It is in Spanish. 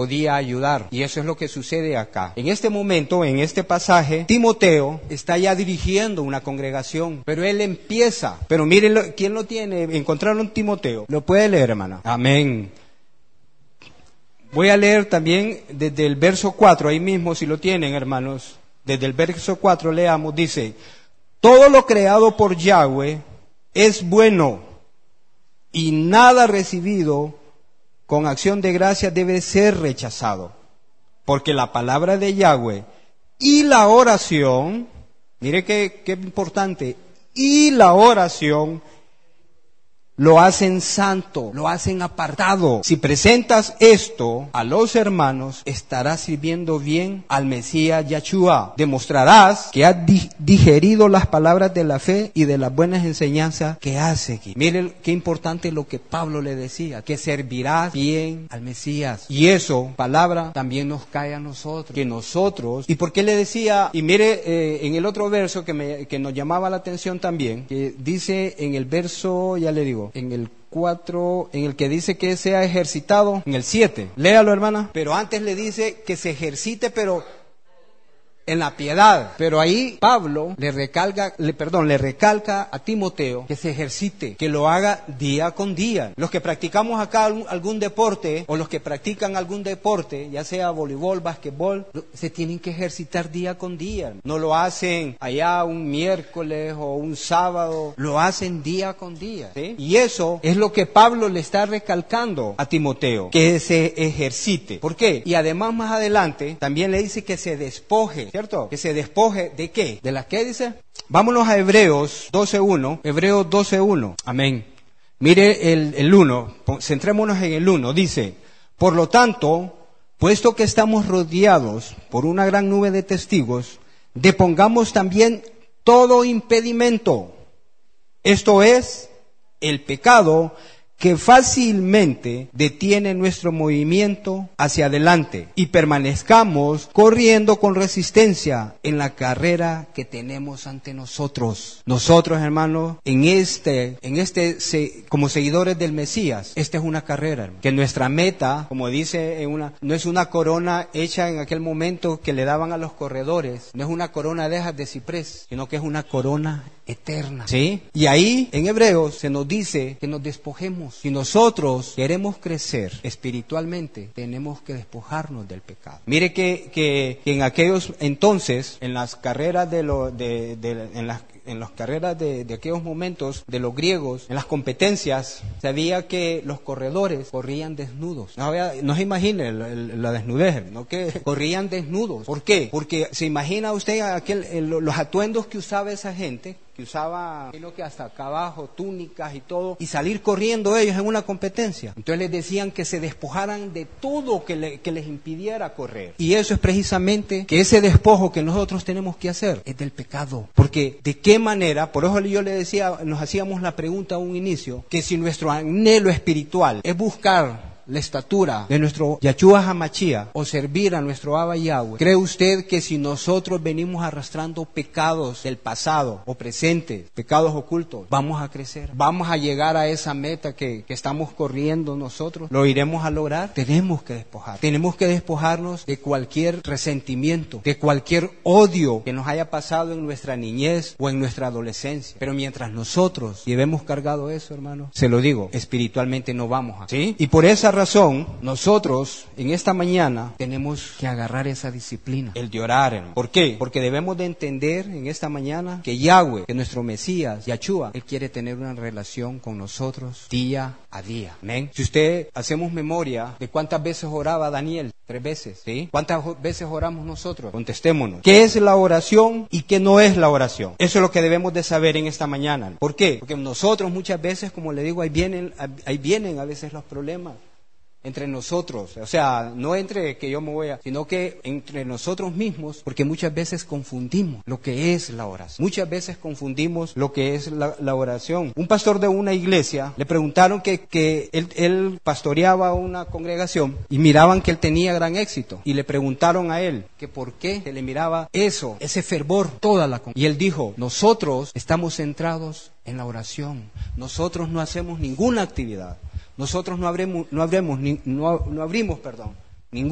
podía ayudar. Y eso es lo que sucede acá. En este momento, en este pasaje, Timoteo está ya dirigiendo una congregación, pero él empieza. Pero miren, ¿quién lo tiene? ¿Encontraron Timoteo? ¿Lo puede leer, hermana? Amén. Voy a leer también desde el verso 4, ahí mismo si lo tienen, hermanos. Desde el verso 4 leamos, dice: todo lo creado por Yahweh es bueno, y nada recibido con acción de gracia debe ser rechazado. Porque la palabra de Yahweh y la oración, mire qué importante, y la oración lo hacen santo, lo hacen apartado. Si presentas esto a los hermanos, estarás sirviendo bien al Mesías Yahshua. Demostrarás que has digerido las palabras de la fe y de las buenas enseñanzas que has seguido. Miren qué importante lo que Pablo le decía, que servirás bien al Mesías. Y eso, palabra, también nos cae a nosotros. Que nosotros, ¿y por qué le decía? Y mire, en el otro verso que nos llamaba la atención también, que dice en el verso, ya le digo, en el 4, en el que dice que sea ejercitado, en el 7, léalo, hermana. Pero antes le dice que se ejercite, pero en la piedad. Pero ahí Pablo le recalca a Timoteo que se ejercite, que lo haga día con día. Los que practicamos acá algún deporte, o los que practican algún deporte, ya sea voleibol, basquetbol, se tienen que ejercitar día con día. No lo hacen allá un miércoles o un sábado, lo hacen día con día, ¿sí? Y eso es lo que Pablo le está recalcando a Timoteo, que se ejercite. ¿Por qué? Y además más adelante también le dice que se despoje, ¿cierto? Que se despoje ¿de qué? ¿De la qué dice? Vámonos a Hebreos 12.1. Hebreos 12.1. Amén. Mire el 1. Centrémonos en el 1. Dice: por lo tanto, puesto que estamos rodeados por una gran nube de testigos, depongamos también todo impedimento. Esto es, el pecado que fácilmente detiene nuestro movimiento hacia adelante, y permanezcamos corriendo con resistencia en la carrera que tenemos ante nosotros. Nosotros, hermanos, como seguidores del Mesías, esta es una carrera, hermano, que nuestra meta, como dice no es una corona hecha en aquel momento que le daban a los corredores, no es una corona de hojas de ciprés, sino que es una corona eterna, ¿sí? Y ahí en Hebreos se nos dice que nos despojemos. Si nosotros queremos crecer espiritualmente, tenemos que despojarnos del pecado. Mire que en aquellos entonces, en las carreras en las carreras de aquellos momentos de los griegos, en las competencias, sabía que los corredores corrían desnudos. No se imagine la desnudez, ¿no? Que corrían desnudos. ¿Por qué? Porque se imagina usted los atuendos que usaba esa gente, que usaba, creo que hasta acá abajo, túnicas y todo, y salir corriendo ellos en una competencia. Entonces les decían que se despojaran de todo que les impidiera correr. Y eso es precisamente que ese despojo que nosotros tenemos que hacer es del pecado. Porque ¿de qué manera? Por eso yo le decía, nos hacíamos la pregunta a un inicio, que si nuestro anhelo espiritual es buscar la estatura de nuestro Yahshua HaMashiach o servir a nuestro Abba Yahweh, ¿cree usted que si nosotros venimos arrastrando pecados del pasado o presente, pecados ocultos, vamos a crecer? ¿Vamos a llegar a esa meta que estamos corriendo nosotros? ¿Lo iremos a lograr? Tenemos que despojarnos de cualquier resentimiento, de cualquier odio que nos haya pasado en nuestra niñez o en nuestra adolescencia. Pero mientras nosotros llevemos cargado eso, hermano, se lo digo, espiritualmente no vamos a, ¿sí? Y por esa razón, nosotros en esta mañana tenemos que agarrar esa disciplina, el de orar, hermano. ¿Por qué? Porque debemos de entender en esta mañana que Yahweh, que nuestro Mesías, Yahshua, Él quiere tener una relación con nosotros día a día. Amén. Si usted hacemos memoria de cuántas veces oraba Daniel, 3 veces, ¿sí? ¿Cuántas veces oramos nosotros? Contestémonos. ¿Qué es la oración y qué no es la oración? Eso es lo que debemos de saber en esta mañana. ¿Por qué? Porque nosotros muchas veces, como le digo, ahí vienen a veces los problemas entre nosotros, o sea, no entre que yo me voy sino que entre nosotros mismos, porque muchas veces confundimos lo que es la oración. Muchas veces confundimos lo que es la oración. Un pastor de una iglesia, le preguntaron que él pastoreaba una congregación y miraban que él tenía gran éxito. Y le preguntaron a él que por qué se le miraba ese fervor, toda la congregación. Y él dijo: nosotros estamos centrados en la oración. Nosotros no hacemos ninguna actividad. Nosotros no abrimos